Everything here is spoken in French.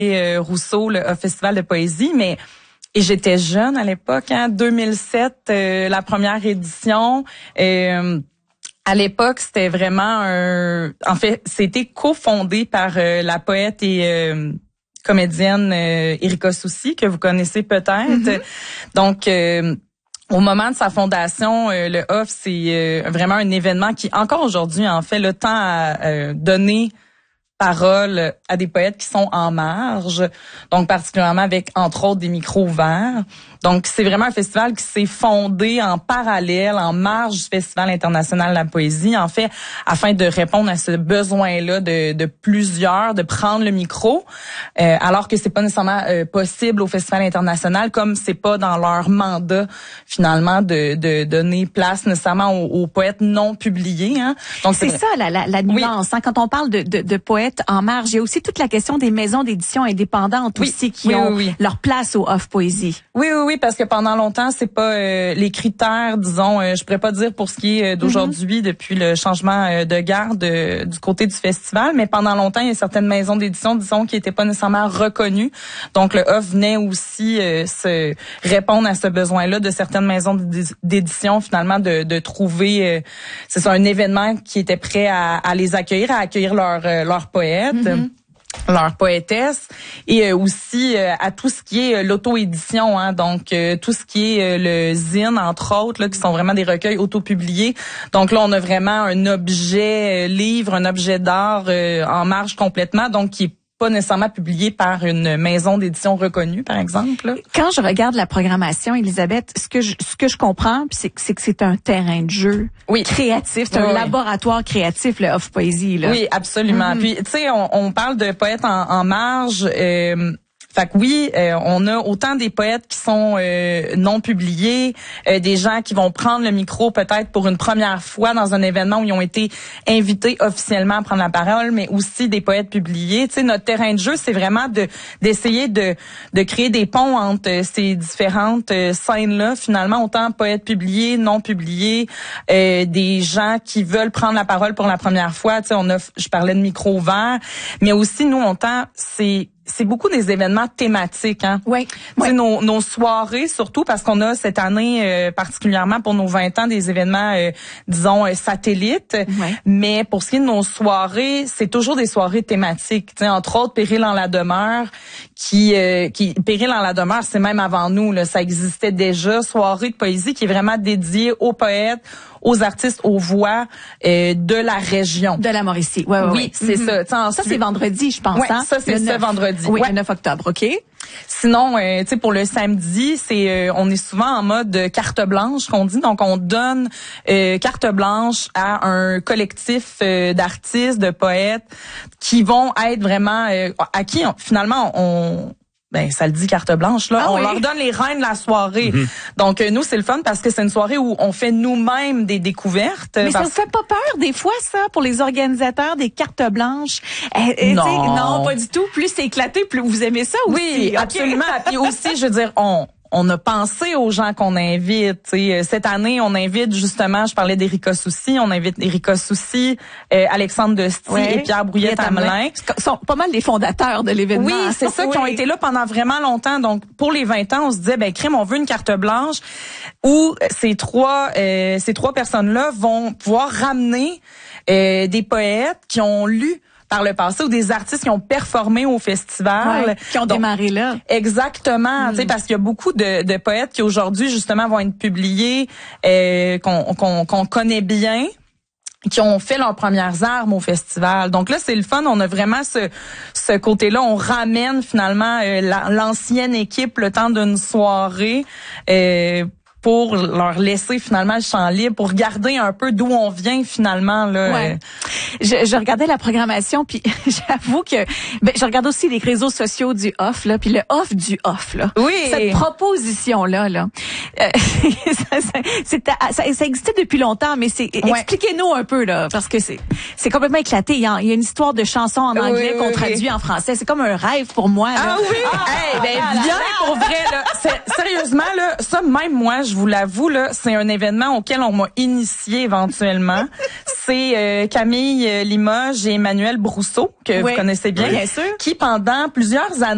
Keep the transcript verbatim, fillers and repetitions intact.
euh, Rousseau, le Off Festival de poésie, mais et j'étais jeune à l'époque, hein, deux mille sept, euh, la première édition. Euh, à l'époque, c'était vraiment un... En fait, c'était cofondé par euh, la poète et euh, comédienne euh, Erika Soucy, que vous connaissez peut-être. Mm-hmm. Donc... Euh, Au moment de sa fondation, euh, le Off, c'est euh, vraiment un événement qui, encore aujourd'hui, en fait, le temps à euh, donner parole à des poètes qui sont en marge, donc particulièrement avec, entre autres, des micros ouverts. Donc, c'est vraiment un festival qui s'est fondé en parallèle, en marge du Festival international de la poésie, en fait, afin de répondre à ce besoin-là de, de plusieurs, de prendre le micro, euh, alors que c'est pas nécessairement euh, possible au Festival international, comme c'est pas dans leur mandat, finalement, de, de donner place nécessairement aux, aux poètes non publiés. Hein. Donc, c'est, c'est ça, la, la, la nuance. Oui. Hein, quand on parle de, de, de poètes en marge, il y a aussi toute la question des maisons d'édition indépendantes oui. aussi qui oui, ont oui, oui. leur place au Off Poésie. Oui, oui, oui, parce que pendant longtemps, c'est pas euh, les critères, disons, euh, je pourrais pas dire pour ce qui est euh, d'aujourd'hui, mm-hmm. depuis le changement euh, de garde euh, du côté du festival, mais pendant longtemps, il y a certaines maisons d'édition, disons, qui étaient pas nécessairement reconnues. Donc, le Off venait aussi euh, se répondre à ce besoin-là de certaines maisons d'édition, finalement, de, de trouver, euh, c'est ça, un événement qui était prêt à, à les accueillir, à accueillir leurs euh, leurs poètes. Mm-hmm. Leur poétesse et euh, aussi euh, à tout ce qui est euh, l'auto-édition, hein, donc euh, tout ce qui est euh, le zine, entre autres, là, qui sont vraiment des recueils auto-publiés. Donc là, on a vraiment un objet euh, livre, un objet d'art euh, en marge complètement, donc qui est pas nécessairement publié par une maison d'édition reconnue, par exemple. Là. Quand je regarde la programmation, Elisabeth, ce que je, ce que je comprends, c'est que c'est que c'est un terrain de jeu oui. créatif, c'est oui, un oui. laboratoire créatif, le Off Poésie. Là. Oui, absolument. Mm-hmm. Puis, tu sais, on, on parle de poètes en, en marge. Euh, Fait que oui, euh, on a autant des poètes qui sont euh, non publiés, euh, des gens qui vont prendre le micro peut-être pour une première fois dans un événement où ils ont été invités officiellement à prendre la parole, mais aussi des poètes publiés. Tu sais, notre terrain de jeu, c'est vraiment de d'essayer de de créer des ponts entre ces différentes euh, scènes-là. Finalement, autant poètes publiés, non publiés, euh, des gens qui veulent prendre la parole pour la première fois. Tu sais, on a, je parlais de micro ouvert, mais aussi nous, on tend, c'est c'est beaucoup des événements thématiques, hein. Oui. oui. Nos, nos soirées, surtout parce qu'on a cette année, euh, particulièrement pour nos vingt ans, des événements, euh, disons, euh, satellites. Oui. Mais pour ce qui est de nos soirées, c'est toujours des soirées thématiques. T'sais, entre autres, Péril en la demeure, qui, euh, qui Péril en la demeure, c'est même avant nous, là, ça existait déjà. Soirée de poésie qui est vraiment dédiée aux poètes, aux artistes, aux voix euh, de la région. De la Mauricie, ouais, ouais, oui. Oui, c'est mm-hmm. ça. Ensuite, ça, c'est vendredi, je pense. Oui, hein? ça, c'est ce vendredi. Oui, ouais. le neuf octobre, OK. Sinon, euh, tu sais, pour le samedi, c'est euh, on est souvent en mode carte blanche qu'on dit. Donc, on donne euh, carte blanche à un collectif euh, d'artistes, de poètes qui vont être vraiment... Euh, à qui, on, finalement, on... Ben, ça le dit carte blanche, là. Ah on oui. leur donne les reins de la soirée. Mm-hmm. Donc, euh, nous, c'est le fun parce que c'est une soirée où on fait nous-mêmes des découvertes. Mais parce... ça vous fait pas peur, des fois, ça, pour les organisateurs des cartes blanches? Euh, non. Non, pas du tout. Plus c'est éclaté, plus vous aimez ça aussi. Oui, okay. absolument. Puis aussi, je veux dire, on... On a pensé aux gens qu'on invite. T'sais. Cette année, on invite justement, je parlais d'Erika Soucy, on invite Erika Soucy, euh, Alexandre Desty ouais. et Pierre Brouillette-Hamelin. Ils sont pas mal des fondateurs de l'événement. Oui, c'est ça, oui. qui ont été là pendant vraiment longtemps. Donc, pour les vingt ans, on se disait, ben crime, on veut une carte blanche où ces trois, euh, ces trois personnes-là vont pouvoir ramener euh, des poètes qui ont lu par le passé ou des artistes qui ont performé au festival. Ouais, qui ont Donc, démarré là. Exactement, mm. tu sais, parce qu'il y a beaucoup de, de poètes qui aujourd'hui, justement, vont être publiés, euh, qu'on, qu'on, qu'on connaît bien, qui ont fait leurs premières armes au festival. Donc là, c'est le fun. On a vraiment ce, ce côté-là. On ramène finalement euh, la, l'ancienne équipe le temps d'une soirée euh, pour leur laisser finalement le champ libre, pour regarder un peu d'où on vient finalement là. Ouais. Je, je regardais la programmation puis j'avoue que ben je regarde aussi les réseaux sociaux du off là, puis le off du off là. Oui. Cette proposition là là. Euh, ça, ça, c'est, ça, ça existait depuis longtemps, mais c'est ouais. expliquez-nous un peu là, parce que c'est c'est complètement éclaté. Il y a, il y a une histoire de chanson en anglais oui, qu'on oui, traduit oui. en français. C'est comme un rêve pour moi. Là. Ah oui. Ah, hey, ben ah, viens pour vrai là. C'est, sérieusement là, ça même moi. Je vous l'avoue, là, c'est un événement auquel on m'a initié éventuellement. C'est euh, Camille Limoges et Emmanuel Brousseau, que oui. vous connaissez bien, bien sûr. qui pendant plusieurs années